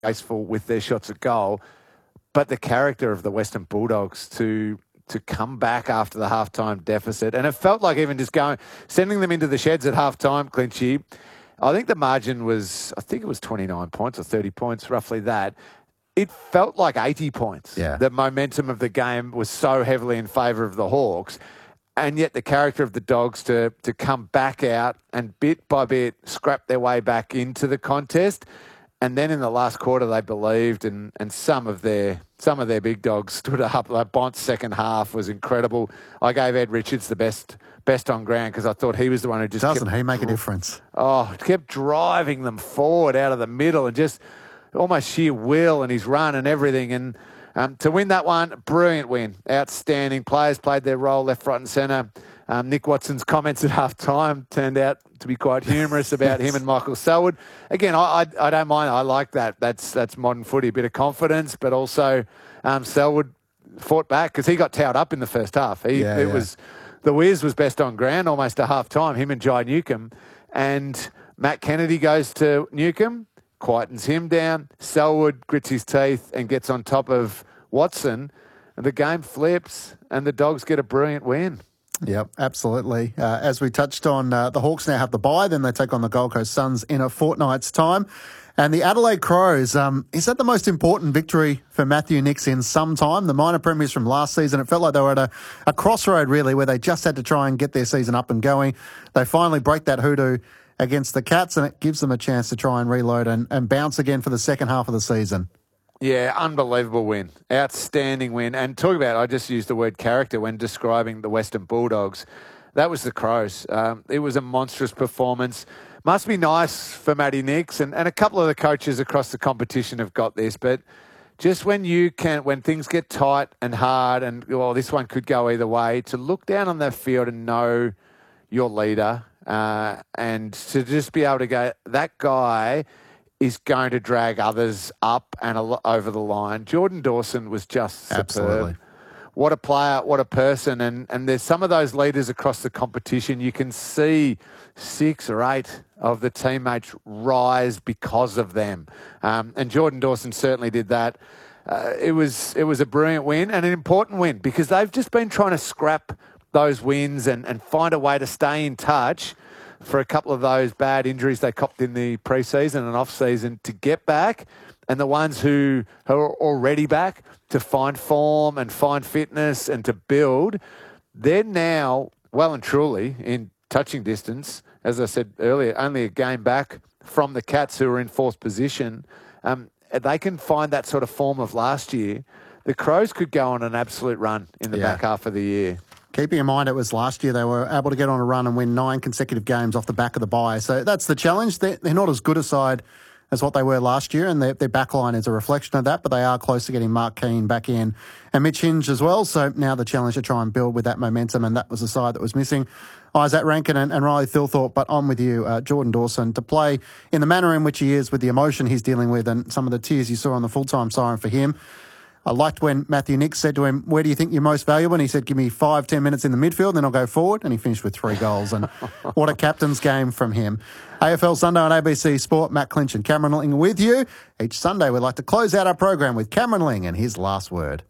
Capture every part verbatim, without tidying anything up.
graceful with their shots at goal. But the character of the Western Bulldogs to to come back after the halftime deficit, and it felt like even just going, sending them into the sheds at halftime, Clinchy, I think the margin was, I think it was twenty-nine points or thirty points, roughly that. It felt like eighty points. Yeah. The momentum of the game was so heavily in favour of the Hawks, and yet the character of the Dogs to to come back out and bit by bit scrap their way back into the contest. And then in the last quarter, they believed, and, and some of their some of their big dogs stood up. Like Bont's second half was incredible. I gave Ed Richards the best best on ground because I thought he was the one who just doesn't kept, he make a difference? Oh, kept driving them forward out of the middle and just almost sheer will and his run and everything. And um, to win that one, brilliant win, outstanding. Players played their role left, right, and centre. Um, Nick Watson's comments at half time turned out to be quite humorous about him and Michael Selwood. Again, I, I I don't mind. I like that. That's that's modern footy, a bit of confidence, but also um, Selwood fought back because he got towed up in the first half. He, yeah, it yeah. was the Wiz was best on ground almost to half time, him and Jai Newcomb. And Matt Kennedy goes to Newcomb, quietens him down. Selwood grits his teeth and gets on top of Watson. And the game flips and the Dogs get a brilliant win. Yep, absolutely. Uh, as we touched on, uh, the Hawks now have the bye, then they take on the Gold Coast Suns in a fortnight's time. And the Adelaide Crows, um, is that the most important victory for Matthew Nicks in some time? The minor premiers from last season, it felt like they were at a, a crossroad, really, where they just had to try and get their season up and going. They finally break that hoodoo against the Cats, and it gives them a chance to try and reload and, and bounce again for the second half of the season. Yeah, unbelievable win. Outstanding win. And talk about, I just used the word character when describing the Western Bulldogs. That was the Crows. Um, it was a monstrous performance. Must be nice for Matty Nicks, and, and a couple of the coaches across the competition have got this, but just when you can, when things get tight and hard and, well, this one could go either way, to look down on that field and know your leader uh, and to just be able to go, that guy is going to drag others up and over the line. Jordan Dawson was just superb. Absolutely. What a player, what a person. And, and there's some of those leaders across the competition. You can see six or eight of the teammates rise because of them. Um, and Jordan Dawson certainly did that. Uh, it was it was a brilliant win and an important win because they've just been trying to scrap those wins and, and find a way to stay in touch for a couple of those bad injuries they copped in the pre-season and off-season to get back, and the ones who, who are already back to find form and find fitness and to build, they're now well and truly in touching distance. As I said earlier, only a game back from the Cats who are in fourth position. Um, they can find that sort of form of last year. The Crows could go on an absolute run in the Yeah. back half of the year. Keeping in mind it was last year they were able to get on a run and win nine consecutive games off the back of the bye. So that's the challenge. They're, they're not as good a side as what they were last year, and their, their back line is a reflection of that, but they are close to getting Mark Keane back in and Mitch Hinge as well. So now the challenge to try and build with that momentum, and that was the side that was missing. Isaac Rankin and, and Riley Thilthorpe, but on with you, uh, Jordan Dawson, to play in the manner in which he is with the emotion he's dealing with and some of the tears you saw on the full-time siren for him. I liked when Matthew Nicks said to him, where do you think you're most valuable? And he said, give me five, ten minutes in the midfield, then I'll go forward. And he finished with three goals. And what a captain's game from him. A F L Sunday on A B C Sport. Matt Clinch and Cameron Ling with you. Each Sunday, we'd like to close out our program with Cameron Ling and his last word.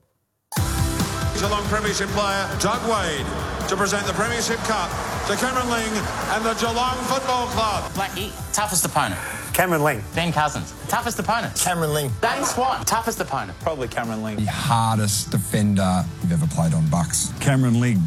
Geelong Premiership player Doug Wade to present the Premiership Cup to Cameron Ling and the Geelong Football Club. Blackie, toughest opponent. Cameron Ling. Ben Cousins, toughest opponent. Cameron Ling. Dane Swan, toughest opponent. Probably Cameron Ling. The hardest defender you've ever played on Bucks. Cameron Ling.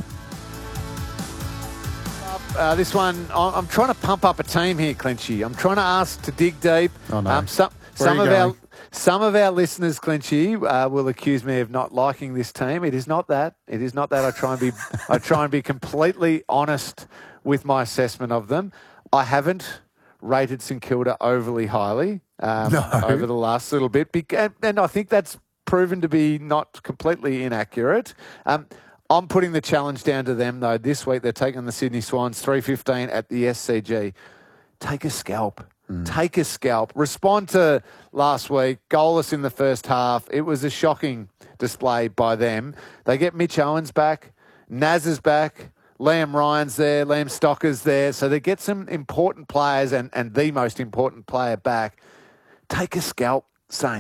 Uh, this one, I- I'm trying to pump up a team here, Clinchy. I'm trying to ask to dig deep. Oh, no. Um, some Where some are of you our going? some of our listeners, Clinchy, uh, will accuse me of not liking this team. It is not that. It is not that. I try and be I try and be completely honest with my assessment of them. I haven't rated St Kilda overly highly um, No. over the last little bit, Be- and, and I think that's proven to be not completely inaccurate. Um, I'm putting the challenge down to them, though. This week they're taking the Sydney Swans three fifteen at the S C G. Take a scalp. Mm. Take a scalp. Respond to last week. Goalless in the first half. It was a shocking display by them. They get Mitch Owens back. Naz is back. Liam Ryan's there. Liam Stocker's there. So they get some important players and, and the most important player back. Take a scalp, Saints.